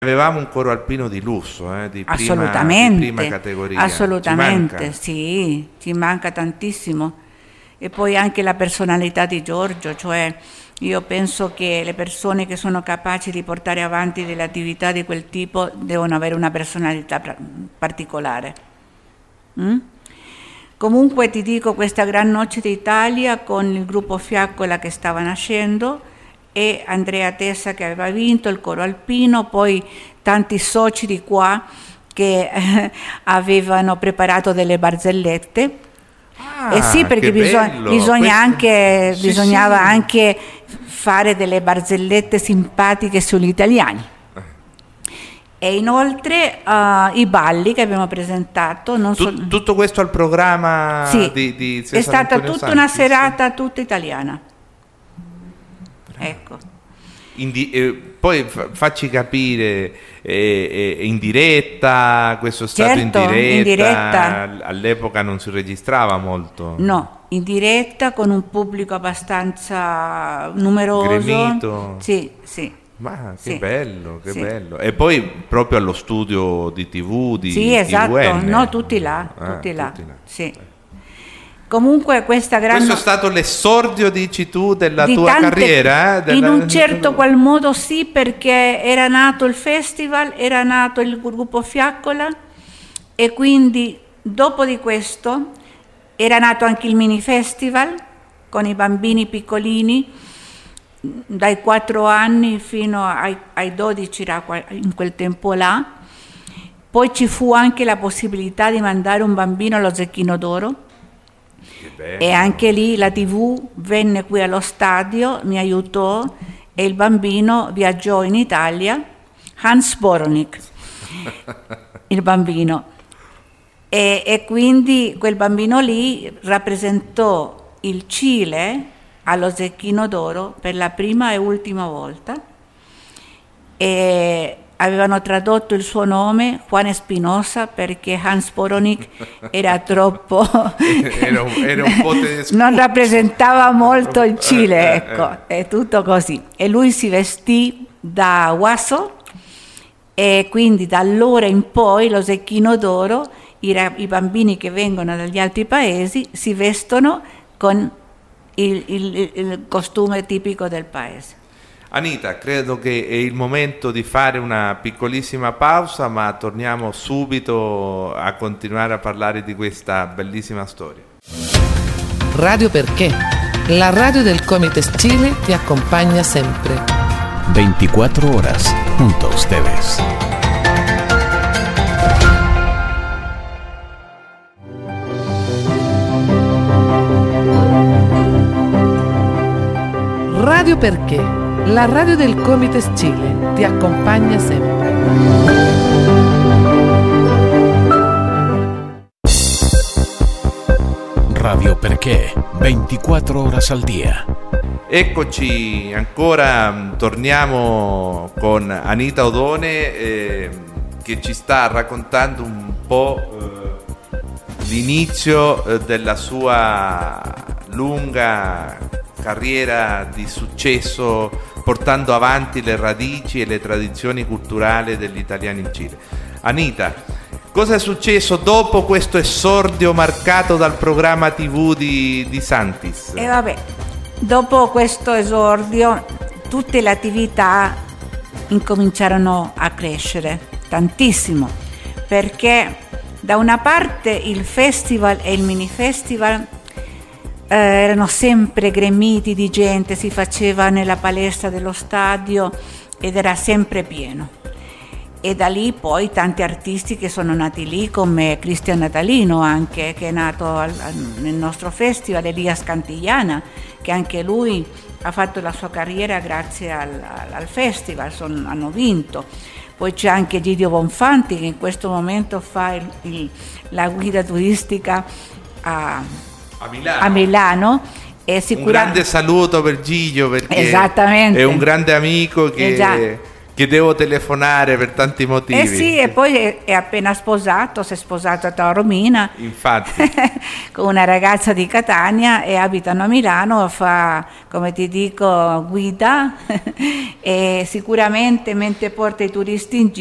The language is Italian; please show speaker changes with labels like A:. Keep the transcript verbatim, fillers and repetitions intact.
A: Avevamo un coro alpino di lusso, eh, di,
B: assolutamente,
A: prima, di prima categoria.
B: Assolutamente, ci sì, ci manca tantissimo. E poi anche la personalità di Giorgio, cioè io penso che le persone che sono capaci di portare avanti delle attività di quel tipo devono avere una personalità particolare. Mm? Comunque ti dico, questa Gran Noce d'Italia con il gruppo Fiaccola che stava nascendo e Andrea Tessa che aveva vinto il coro alpino, poi tanti soci di qua che eh, avevano preparato delle barzellette.
A: Ah,
B: eh sì, perché bisog- bisogna anche, sì, bisognava sì. anche fare delle barzellette simpatiche sugli italiani. E inoltre uh, i balli che abbiamo presentato. Non
A: Tut- so... Tutto questo al programma
B: sì,
A: di, di
B: è stata
A: Antonio
B: tutta
A: Santi,
B: una serata
A: sì.
B: tutta italiana. Ecco.
A: In di- eh, poi fa- facci capire, eh, eh, in diretta, questo è stato
B: certo,
A: in diretta,
B: in diretta,
A: all'epoca non si registrava molto.
B: No, in diretta con un pubblico abbastanza numeroso.
A: Gremito.
B: Sì, sì.
A: Ma che
B: sì.
A: bello, che
B: sì.
A: bello. E poi proprio allo studio di tivù di
B: Sì, esatto,
A: T V N.
B: no, tutti là,
A: ah,
B: tutti là.
A: tutti là.
B: Sì. Comunque questa grande...
A: Questo è stato l'esordio, dici tu, della
B: di
A: tua
B: tante...
A: carriera? Eh? Della...
B: In un certo qual modo sì, perché era nato il festival, era nato il gruppo Fiaccola e quindi dopo di questo era nato anche il mini festival con i bambini piccolini dai quattro anni fino ai, ai dodici in quel tempo là. Poi ci fu anche la possibilità di mandare un bambino allo Zecchino d'Oro. E anche lì la tivù venne qui allo stadio, mi aiutò e il bambino viaggiò in Italia, Hans Boronik, il bambino. E, e quindi quel bambino lì rappresentò il Cile allo Zecchino d'Oro per la prima e ultima volta e avevano tradotto il suo nome Juan Espinosa perché Hans Boronik era troppo
A: era, un, era un po' tedesco.
B: Non rappresentava molto il Cile, ecco, è tutto così. E lui si vestì da guaso e quindi da allora in poi lo Zecchino d'Oro, i, i bambini che vengono dagli altri paesi si vestono con il, il, il costume tipico del paese.
A: Anita, credo che è il momento di fare una piccolissima pausa, ma torniamo subito a continuare a parlare di questa bellissima storia.
C: Radio Perché, la radio del Comites Chile ti accompagna sempre.
D: veinticuatro horas junto a ustedes.
C: Radio Perché, la radio del Comites Chile ti accompagna sempre.
D: Radio Perché, veinticuatro horas al día.
A: Eccoci ancora, torniamo con Anita Odone eh, che ci sta raccontando un po' eh, l'inizio eh, della sua lunga carriera di successo, portando avanti le radici e le tradizioni culturali degli italiani in Cile. Anita, cosa è successo dopo questo esordio marcato dal programma tivù di, di Santis?
B: E vabbè, dopo questo esordio tutte le attività incominciarono a crescere tantissimo, perché da una parte il festival e il mini festival Eh, erano sempre gremiti di gente, si faceva nella palestra dello stadio ed era sempre pieno. E da lì poi tanti artisti che sono nati lì, come Cristian Natalino anche, che è nato al, al, nel nostro festival, Elias Cantigliana, che anche lui ha fatto la sua carriera grazie al, al, al festival, son, hanno vinto. Poi c'è anche Gidio Bonfanti che in questo momento fa il, il, la guida turistica a...
A: A Milano.
B: A Milano e sicuramente...
A: Un grande saluto per Gigio perché
B: Esattamente.
A: è un grande amico che, che che devo telefonare per tanti motivi.
B: Eh sì, e poi è, è appena sposato, si è sposato a Taormina.
A: Infatti.
B: Con una ragazza di Catania e abitano a Milano, fa, come ti dico, guida e sicuramente mentre porta i turisti in giro